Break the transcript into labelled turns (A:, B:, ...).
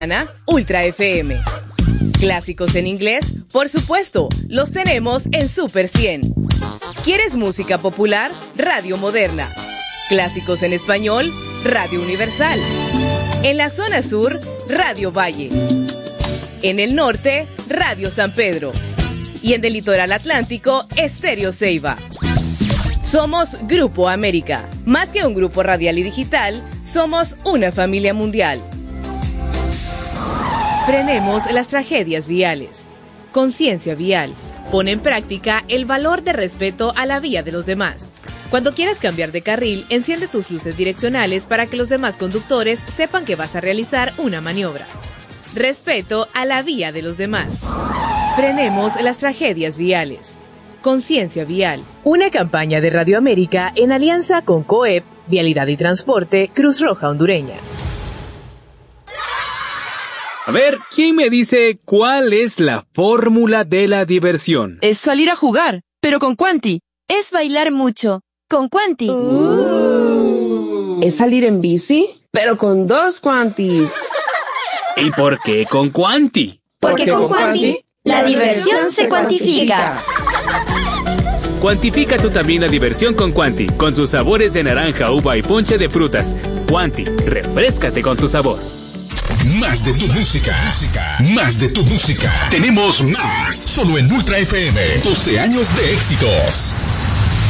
A: Ultra FM. Clásicos en inglés, por supuesto, los tenemos en Super 100. ¿Quieres música popular? Radio Moderna. Clásicos en español, Radio Universal. En la zona sur, Radio Valle. En el norte, Radio San Pedro. Y en el litoral atlántico, Estéreo Ceiba. Somos Grupo América. Más que un grupo radial y digital, somos una familia mundial. Frenemos las tragedias viales. Conciencia vial. Pon en práctica el valor de respeto a la vía de los demás. Cuando quieras cambiar de carril, enciende tus luces direccionales para que los demás conductores sepan que vas a realizar una maniobra. Respeto a la vía de los demás. Frenemos las tragedias viales. Conciencia vial. Una campaña de Radio América en alianza con COEP, Vialidad y Transporte, Cruz Roja Hondureña.
B: A ver, ¿quién me dice cuál es la fórmula de la diversión?
C: Es salir a jugar, pero con Quanti.
D: Es bailar mucho, con Quanti.
E: Es salir en bici, pero con 2 Quantis.
B: ¿Y por qué con Quanti?
D: Porque con Quanti, la diversión se cuantifica.
B: Cuantifica tú también la diversión con Quanti, con sus sabores de naranja, uva y ponche de frutas. Quanti, refréscate con su sabor.
F: Más de tu música. Más de tu música. Tenemos más. Solo en Ultra FM. 12 años de éxitos.